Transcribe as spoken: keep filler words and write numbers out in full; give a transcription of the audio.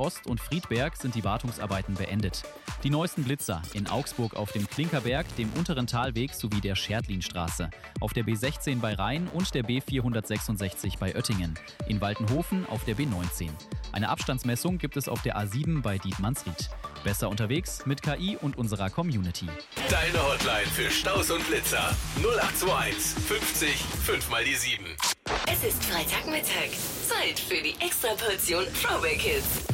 Ost und Friedberg sind die Wartungsarbeiten beendet. Die neuesten Blitzer in Augsburg auf dem Klinkerberg, dem unteren Talweg sowie der Scherdlinstraße, auf der B sechzehn bei Rhein und der B vierhundertsechsundsechzig bei Oettingen, in Waltenhofen auf der B neunzehn. Eine Abstandsmessung gibt es auf der A sieben bei Dietmannsried. Besser unterwegs mit K I und unserer Community. Deine Hotline für Staus und Blitzer null acht zwei eins fünfzig fünf mal die sieben. Es ist Freitagmittag. Zeit für die Extraportion Throwback Hits.